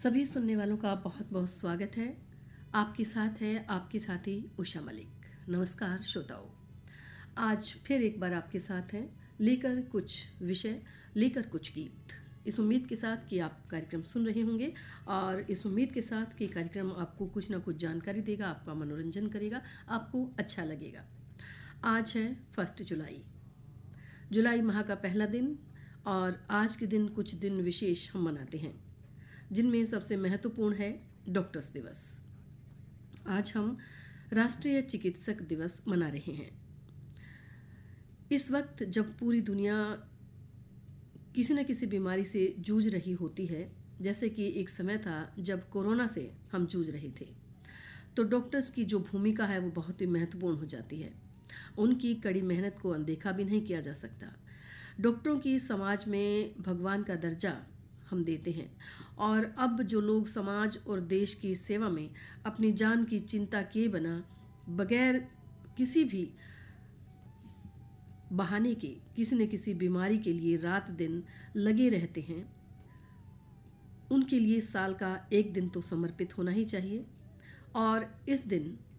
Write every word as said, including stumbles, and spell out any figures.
सभी सुनने वालों का बहुत बहुत स्वागत है। आपके साथ है आपकी साथी उषा मलिक। नमस्कार श्रोताओं, आज फिर एक बार आपके साथ हैं लेकर कुछ विषय, लेकर कुछ गीत। इस उम्मीद के साथ कि आप कार्यक्रम सुन रहे होंगे और इस उम्मीद के साथ कि कार्यक्रम आपको कुछ ना कुछ जानकारी देगा, आपका मनोरंजन करेगा, आपको अच्छा लगेगा। आज है फर्स्ट जुलाई, जुलाई माह का पहला दिन और आज के दिन कुछ दिन विशेष हम मनाते हैं, जिनमें सबसे महत्वपूर्ण है डॉक्टर्स दिवस। आज हम राष्ट्रीय चिकित्सक दिवस मना रहे हैं। इस वक्त जब पूरी दुनिया किसी न किसी बीमारी से जूझ रही होती है, जैसे कि एक समय था जब कोरोना से हम जूझ रहे थे, तो डॉक्टर्स की जो भूमिका है वो बहुत ही महत्वपूर्ण हो जाती है। उनकी कड़ी मेहनत को अनदेखा भी नहीं किया जा सकता। डॉक्टरों की समाज में भगवान का दर्जा हम देते हैं और अब जो लोग समाज और देश की सेवा में अपनी जान की चिंता किए बिना बगैर किसी भी बहाने के किसी न किसी बीमारी के लिए रात दिन लगे रहते हैं, उनके लिए साल का एक दिन तो समर्पित होना ही चाहिए। और इस दिन